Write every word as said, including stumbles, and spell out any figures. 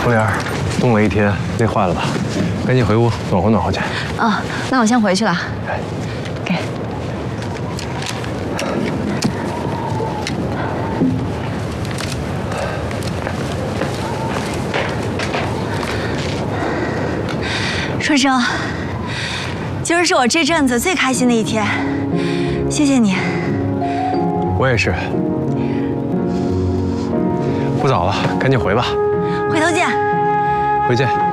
冬莲，冻了一天，累坏了吧？赶紧回屋暖和暖和去。 啊，那我先回去了。 哎， 给。春生，今儿是我这阵子最开心的一天，谢谢你。 我也是。不早了，赶紧回吧。 回头见。 回见。